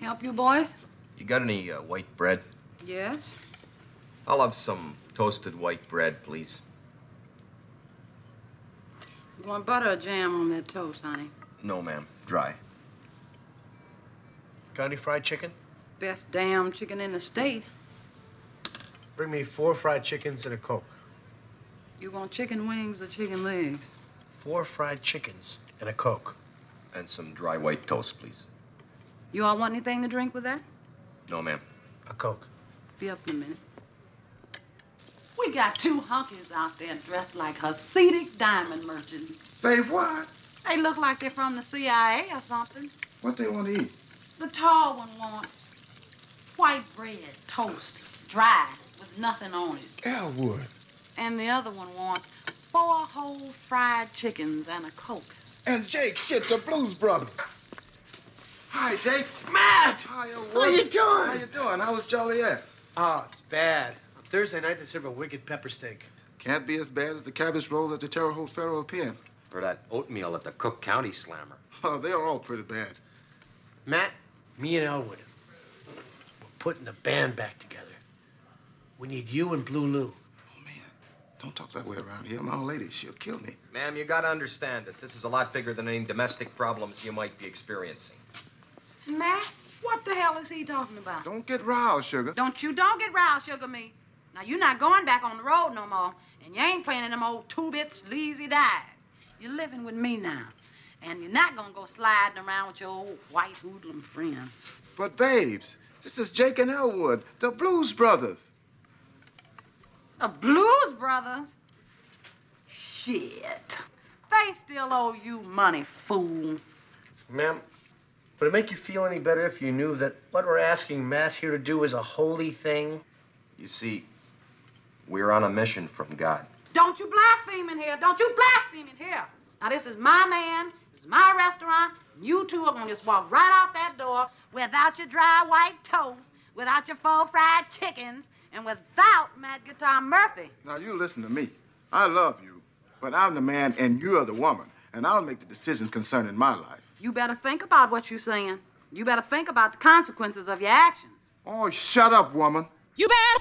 Help you, boys? You got any white bread? Yes. I'll have some toasted white bread, please. You want butter or jam on that toast, honey? No, ma'am. Dry. Got any fried chicken? Best damn chicken in the state. Bring me 4 fried chickens and a Coke. You want chicken wings or chicken legs? 4 fried chickens and a Coke. And some dry white toast, please. You all want anything to drink with that? No, ma'am. A Coke. Be up in a minute. We got 2 hunkies out there dressed like Hasidic diamond merchants. Say what? They look like they're from the CIA or something. What they want to eat? The tall one wants white bread, toast, dry, with nothing on it. Elwood. And the other one wants 4 whole fried chickens and a Coke. And Jake, shit, the Blues Brothers. Hi, Jake. Matt! Hi, Elwood. How you doing? How you doing? How was Joliet? Oh, it's bad. On Thursday night, they serve a wicked pepper steak. Can't be as bad as the cabbage rolls at the Terre Haute Federal Pen. Or that oatmeal at the Cook County Slammer. Oh, they're all pretty bad. Matt, me and Elwood, we're putting the band back together. We need you and Blue Lou. Oh, man. Don't talk that way around here. My old lady, she'll kill me. Ma'am, you gotta understand that this is a lot bigger than any domestic problems you might be experiencing. Matt, what the hell is he talking about? Don't get riled, sugar. Don't get riled, sugar me. Now, you're not going back on the road no more, and you ain't playing in them old 2-bit sleazy dives. You're living with me now, and you're not gonna go sliding around with your old white hoodlum friends. But, babes, this is Jake and Elwood, the Blues Brothers. The Blues Brothers? Shit. They still owe you money, fool. Ma'am, would it make you feel any better if you knew that what we're asking Matt here to do is a holy thing? You see, we're on a mission from God. Don't you blaspheme in here. Don't you blaspheme in here. Now, this is my man. This is my restaurant. And you two are going to just walk right out that door without your dry white toast, without your 4 fried chickens, and without Mad Guitar Murphy. Now, you listen to me. I love you, but I'm the man and you're the woman, and I'll make the decision concerning my life. You better think about what you're saying. You better think about the consequences of your actions. Oh, shut up, woman. You better